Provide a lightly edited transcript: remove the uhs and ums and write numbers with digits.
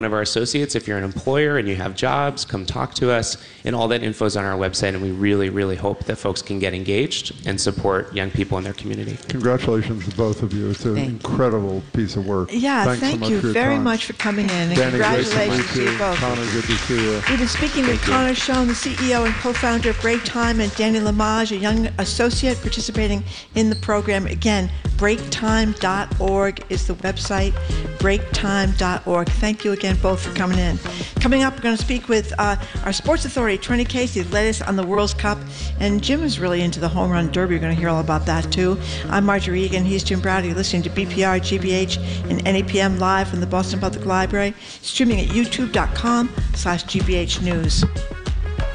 of our associates. If you're an employer and you have jobs, come talk to us. And all that info is on our website, and we really, really hope that folks can get engaged and support young people in their community. Congratulations to both of you. It's an incredible piece of work. Yeah, Thanks thank so you much for very time. much for coming in. And Danny, congratulations to you both. Connor, good to see you. We've been speaking with Connor Schoen, the CEO and co-founder of Break Time, and Danny Lamage, a young associate participating in the program. Again, breaktime.org is the website, breaktime.org. Thank you again both for coming in. Coming up, we're going to speak with our sports authority, Trinity Casey, latest on the World Cup, and Jim is really into the home run derby. You're going to hear all about that too. I'm Marjorie Egan. He's Jim Browder. You're listening to BPR, GBH, and NEPM live from the Boston Public Library, streaming at youtube.com/GBH News.